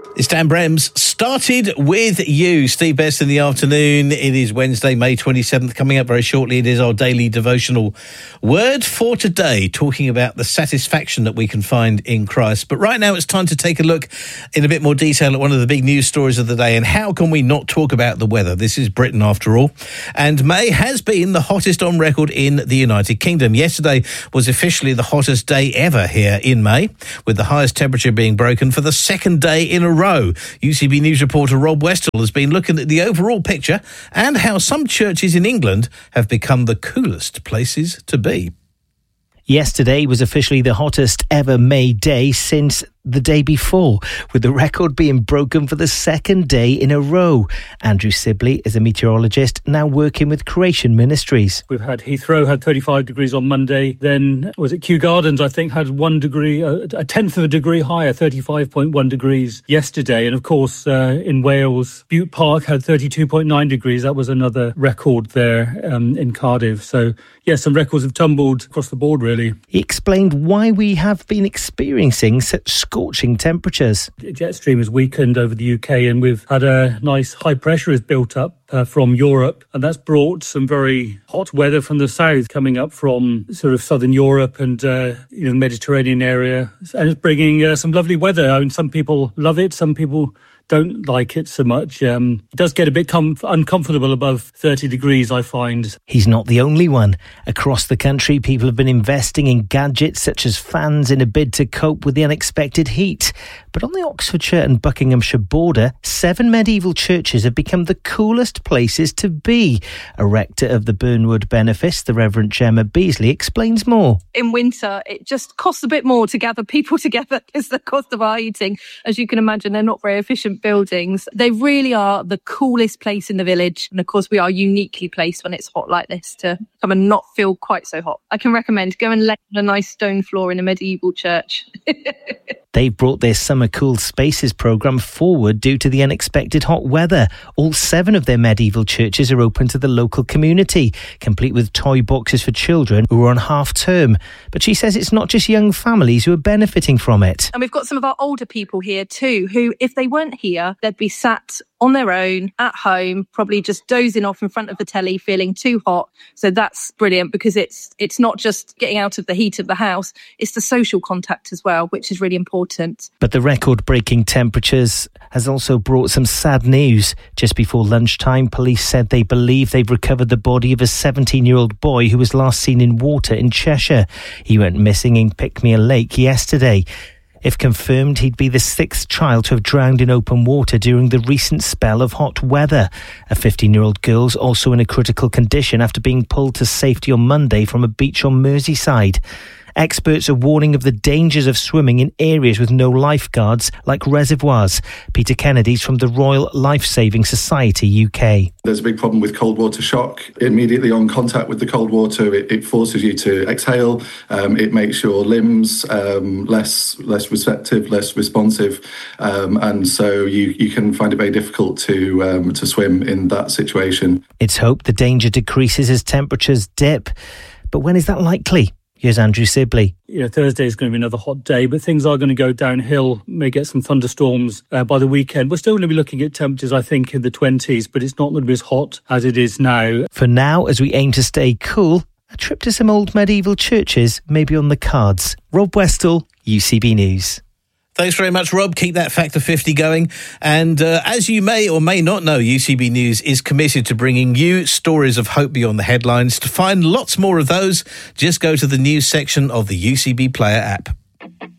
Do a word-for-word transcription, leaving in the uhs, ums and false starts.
It's Dan Brems. Started with you, Steve Best in the afternoon. It is Wednesday, May twenty-seventh. Coming up very shortly, it is our daily devotional word for today, talking about the satisfaction that we can find in Christ. But right now, it's time to take a look in a bit more detail at one of the big news stories of the day. And how can we not talk about the weather? This is Britain, after all. And May has been the hottest on record in the United Kingdom. Yesterday was officially the hottest day ever here in May, with the highest temperature being broken for the second day in a row. U C B News reporter Rob Westall has been looking at the overall picture and how some churches in England have become the coolest places to be. Yesterday was officially the hottest ever May day since the day before, with the record being broken for the second day in a row. Andrew Sibley is a meteorologist now working with Creation Ministries. We've had Heathrow had thirty-five degrees on Monday. Then was it Kew Gardens, I think, had one degree, uh, a tenth of a degree higher, thirty-five point one degrees yesterday. And of course, uh, in Wales, Bute Park had thirty-two point nine degrees. That was another record there um, in Cardiff. So, yes, some records have tumbled across the board, really. He explained why we have been experiencing such scorching temperatures. The jet stream has weakened over the U K, and we've had a nice high pressure has built up uh, from Europe, and that's brought some very hot weather from the south coming up from sort of southern Europe and uh, you know, the Mediterranean area, and it's bringing uh, some lovely weather. I mean, some people love it, some people don't like it so much. Um, it does get a bit com- uncomfortable above thirty degrees, I find. He's not the only one. Across the country, people have been investing in gadgets such as fans in a bid to cope with the unexpected heat. But on the Oxfordshire and Buckinghamshire border, seven medieval churches have become the coolest places to be. A rector of the Burnwood benefice, the Reverend Gemma Beasley, explains more. In winter, it just costs a bit more to gather people together because the cost of our heating, as you can imagine, they're not very efficient buildings. They really are the coolest place in the village. And of course, we are uniquely placed when it's hot like this to come and not feel quite so hot. I can recommend go and lay on a nice stone floor in a medieval church. They've brought their Summer Cool Spaces programme forward due to the unexpected hot weather. All seven of their medieval churches are open to the local community, complete with toy boxes for children who are on half term. But she says it's not just young families who are benefiting from it. And we've got some of our older people here too, who, if they weren't here, they'd be sat on their own at home, probably just dozing off in front of the telly, feeling too hot. So that's brilliant because it's it's not just getting out of the heat of the house, it's the social contact as well, which is really important. But the record-breaking temperatures has also brought some sad news. Just before lunchtime, police said they believe they've recovered the body of a seventeen-year-old boy who was last seen in water in Cheshire. He went missing in Pickmere Lake yesterday. If confirmed, he'd be the sixth child to have drowned in open water during the recent spell of hot weather. A fifteen-year-old girl's also in a critical condition after being pulled to safety on Monday from a beach on Merseyside. Experts are warning of the dangers of swimming in areas with no lifeguards, like reservoirs. Peter Kennedy's from the Royal Life-Saving Society U K. There's a big problem with cold water shock. Immediately on contact with the cold water, it, it forces you to exhale. Um, it makes your limbs um, less less receptive, less responsive, um, and so you, you can find it very difficult to um, to swim in that situation. It's hoped the danger decreases as temperatures dip. But when is that likely? Here's Andrew Sibley. You know, Thursday is going to be another hot day, but things are going to go downhill. May get some thunderstorms uh, by the weekend. We're still going to be looking at temperatures, I think, in the twenties, but it's not going to be as hot as it is now. For now, as we aim to stay cool, a trip to some old medieval churches may be on the cards. Rob Westall, U C B News. Thanks very much, Rob. Keep that Factor fifty going. And uh, as you may or may not know, U C B News is committed to bringing you stories of hope beyond the headlines. To find lots more of those, just go to the news section of the U C B Player app.